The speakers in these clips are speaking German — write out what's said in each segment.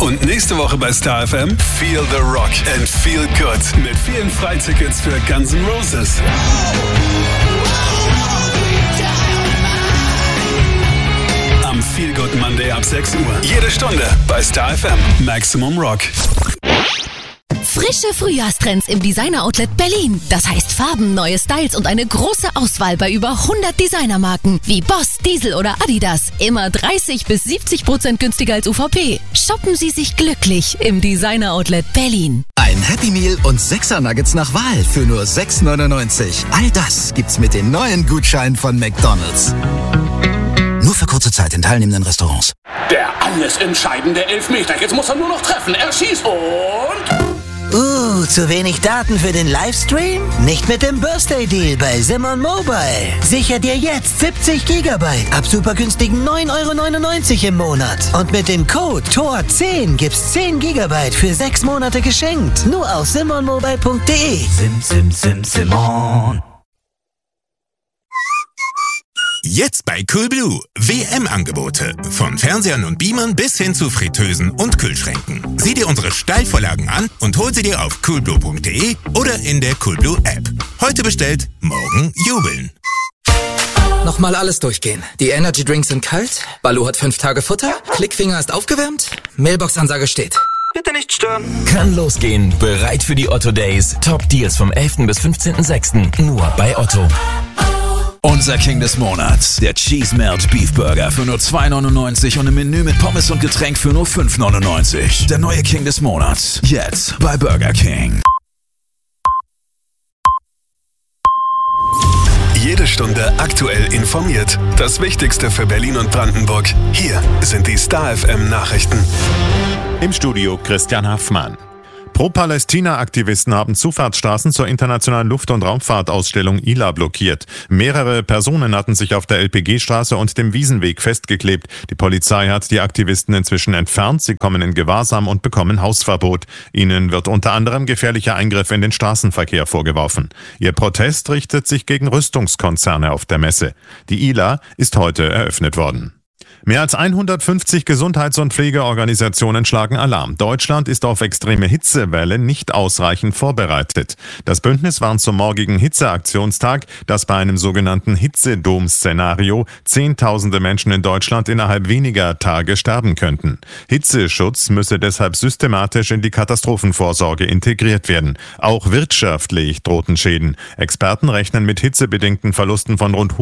Und nächste Woche bei Star FM Feel the Rock and Feel Good mit vielen Freitickets für Guns N' Roses. Am Feel Good Monday ab 6 Uhr. Jede Stunde bei Star FM. Maximum Rock. Frische Frühjahrstrends im Designer-Outlet Berlin. Das heißt Farben, neue Styles und eine große Auswahl bei über 100 Designermarken wie Boss, Diesel oder Adidas. Immer 30-70% günstiger als UVP. Shoppen Sie sich glücklich im Designer-Outlet Berlin. Ein Happy Meal und 6er Nuggets nach Wahl für nur 6,99. All das gibt's mit den neuen Gutscheinen von McDonald's. Nur für kurze Zeit in teilnehmenden Restaurants. Der alles entscheidende Elfmeter. Jetzt muss er nur noch treffen. Er schießt und... zu wenig Daten für den Livestream? Nicht mit dem Birthday Deal bei Simon Mobile. Sicher dir jetzt 70 GB ab supergünstigen 9,99 € im Monat. Und mit dem Code TOR10 gibt's 10 GB für 6 Monate geschenkt. Nur auf simonmobile.de. Simon. Jetzt bei Coolblue. WM-Angebote. Von Fernsehern und Beamern bis hin zu Fritteusen und Kühlschränken. Sieh dir unsere Steilvorlagen an und hol sie dir auf coolblue.de oder in der Coolblue App. Heute bestellt, morgen jubeln. Nochmal alles durchgehen. Die Energy Drinks sind kalt, Baloo hat 5 Tage Futter, Klickfinger ist aufgewärmt, Mailbox-Ansage steht. Bitte nicht stören. Kann losgehen. Bereit für die Otto Days. Top Deals vom 11. bis 15.06. Nur bei Otto. Unser King des Monats, der Cheese Melt Beef Burger für nur 2,99 € und ein Menü mit Pommes und Getränk für nur 5,99 €. Der neue King des Monats, jetzt bei Burger King. Jede Stunde aktuell informiert. Das Wichtigste für Berlin und Brandenburg. Hier sind die Star FM Nachrichten. Im Studio Christian Haffmann. Pro-Palästina-Aktivisten haben Zufahrtsstraßen zur internationalen Luft- und Raumfahrtausstellung ILA blockiert. Mehrere Personen hatten sich auf der LPG-Straße und dem Wiesenweg festgeklebt. Die Polizei hat die Aktivisten inzwischen entfernt. Sie kommen in Gewahrsam und bekommen Hausverbot. Ihnen wird unter anderem gefährlicher Eingriff in den Straßenverkehr vorgeworfen. Ihr Protest richtet sich gegen Rüstungskonzerne auf der Messe. Die ILA ist heute eröffnet worden. Mehr als 150 Gesundheits- und Pflegeorganisationen schlagen Alarm. Deutschland ist auf extreme Hitzewellen nicht ausreichend vorbereitet. Das Bündnis warnt zum morgigen Hitzeaktionstag, dass bei einem sogenannten Hitzedom-Szenario Zehntausende Menschen in Deutschland innerhalb weniger Tage sterben könnten. Hitzeschutz müsse deshalb systematisch in die Katastrophenvorsorge integriert werden. Auch wirtschaftlich drohten Schäden. Experten rechnen mit hitzebedingten Verlusten von rund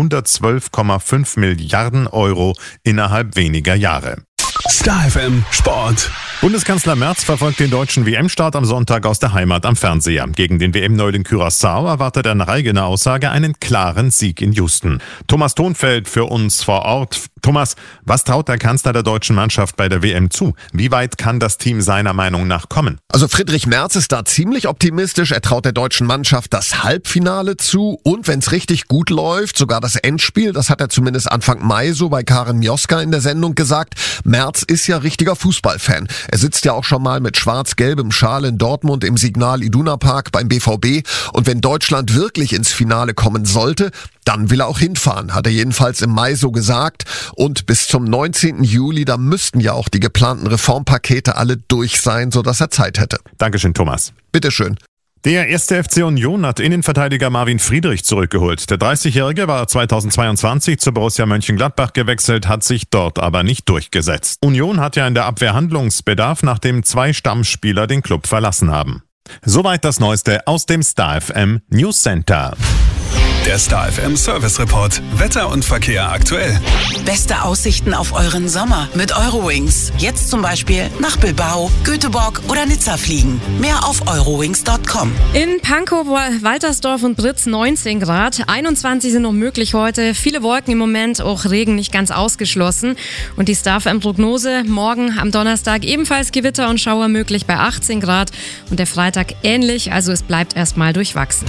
112,5 Milliarden € innerhalb weniger Jahre. Star FM Sport. Bundeskanzler Merz verfolgt den deutschen WM-Start am Sonntag aus der Heimat am Fernseher. Gegen den WM-Neuling Curaçao erwartet er nach eigener Aussage einen klaren Sieg in Houston. Thomas Thonfeld für uns vor Ort. Thomas, was traut der Kanzler der deutschen Mannschaft bei der WM zu? Wie weit kann das Team seiner Meinung nach kommen? Also Friedrich Merz ist da ziemlich optimistisch. Er traut der deutschen Mannschaft das Halbfinale zu und wenn es richtig gut läuft, sogar das Endspiel. Das hat er zumindest Anfang Mai so bei Karin Mioska in der Sendung gesagt. Merz ist ja richtiger Fußballfan. Er sitzt ja auch schon mal mit schwarz-gelbem Schal in Dortmund im Signal Iduna Park beim BVB. Und wenn Deutschland wirklich ins Finale kommen sollte, dann will er auch hinfahren, hat er jedenfalls im Mai so gesagt. Und bis zum 19. Juli, da müssten ja auch die geplanten Reformpakete alle durch sein, sodass er Zeit hätte. Dankeschön, Thomas. Bitteschön. Der 1. FC Union hat Innenverteidiger Marvin Friedrich zurückgeholt. Der 30-Jährige war 2022 zu Borussia Mönchengladbach gewechselt, hat sich dort aber nicht durchgesetzt. Union hat ja in der Abwehr Handlungsbedarf, nachdem 2 Stammspieler den Club verlassen haben. Soweit das Neueste aus dem Star FM News Center. Der Star FM Service Report. Wetter und Verkehr aktuell. Beste Aussichten auf euren Sommer mit Eurowings. Jetzt zum Beispiel nach Bilbao, Göteborg oder Nizza fliegen. Mehr auf eurowings.com. In Pankow, Waltersdorf und Britz 19 Grad. 21 sind noch möglich heute. Viele Wolken im Moment, auch Regen nicht ganz ausgeschlossen. Und die Star FM Prognose: morgen am Donnerstag ebenfalls Gewitter und Schauer möglich bei 18 Grad. Und der Freitag ähnlich, also es bleibt erstmal durchwachsen.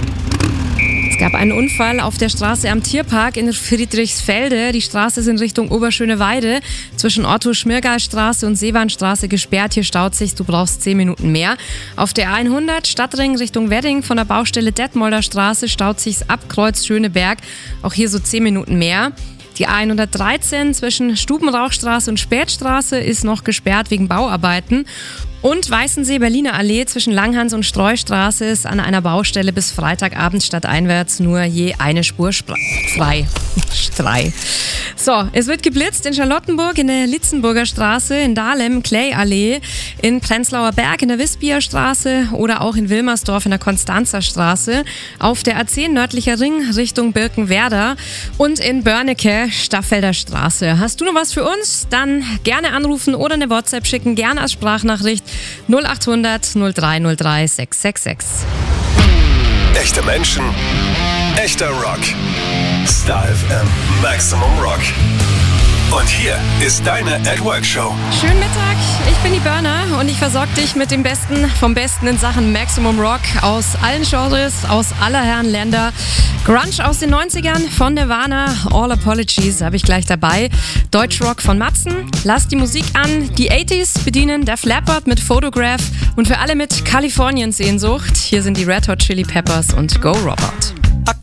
Es gab einen Unfall auf der Straße am Tierpark in Friedrichsfelde. Die Straße ist in Richtung Oberschöneweide zwischen Otto-Schmirgal-Straße und Seewarnstraße gesperrt. Hier staut sich, du brauchst 10 Minuten mehr. Auf der A100 Stadtring Richtung Wedding von der Baustelle Detmolder Straße staut sich's ab Kreuz Schöneberg. Auch hier so 10 Minuten mehr. Die A113 zwischen Stubenrauchstraße und Spätstraße ist noch gesperrt wegen Bauarbeiten. Und Weißensee-Berliner Allee zwischen Langhans und Streustraße ist an einer Baustelle bis Freitagabend stadteinwärts nur je eine Spur frei. So, es wird geblitzt in Charlottenburg in der Litzenburger Straße, in Dahlem Clay-Allee, in Prenzlauer Berg in der Wispia Straße oder auch in Wilmersdorf in der Konstanzer Straße, auf der A10 nördlicher Ring Richtung Birkenwerder und in Börnecke Staffelder Straße. Hast du noch was für uns? Dann gerne anrufen oder eine WhatsApp schicken, gerne als Sprachnachricht 0800 0303 666. Echte Menschen, echter Rock. Star FM Maximum Rock. Und hier ist deine @Work-Show. Schönen Mittag, ich bin die Burner und ich versorge dich mit dem Besten vom Besten in Sachen Maximum Rock aus allen Genres, aus aller Herren Länder. Grunge aus den 90ern von Nirvana, All Apologies habe ich gleich dabei. Deutschrock von Matzen, Lass die Musik an. Die 80s bedienen Def Leppard mit Photograph und für alle mit Kalifornien-Sehnsucht, hier sind die Red Hot Chili Peppers und Go Robot.